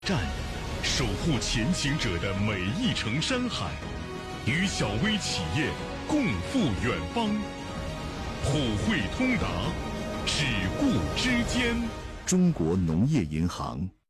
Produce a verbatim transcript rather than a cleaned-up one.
站，守护前行者的每一程山海，与小微企业共赴远方。普惠通达，只顾之间。 中国农业银行。